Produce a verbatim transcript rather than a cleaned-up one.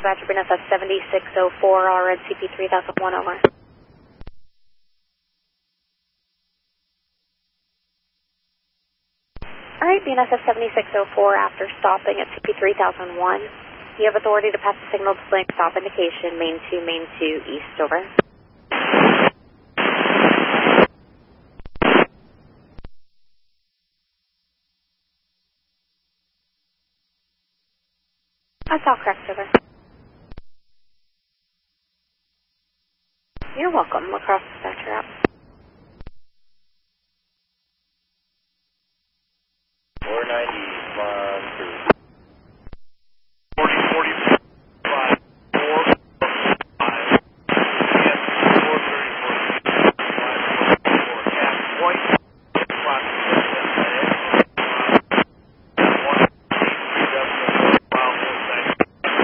dispatcher, B N S S seventy-six oh four, R N C P three thousand one, over. Alright, B N S S seventy-six oh four, after stopping at C P three thousand one, you have authority to pass the signal displaying stop indication, main two, main two, east, over. That's all correct, over. You're welcome. Lacrosse dispatcher out.